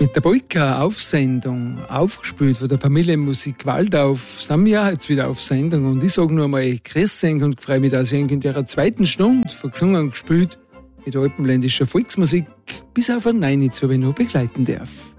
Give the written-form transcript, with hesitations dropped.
Mit der Polka-Aufsendung, aufgespielt von der Familie Musik Waldauf, sind wir jetzt wieder auf Sendung. Und ich sage nur einmal Grüße und freue mich, dass ich in der zweiten Stunde von gesungen und gespielt mit alpenländischer Volksmusik bis auf ein Nein zu noch begleiten darf.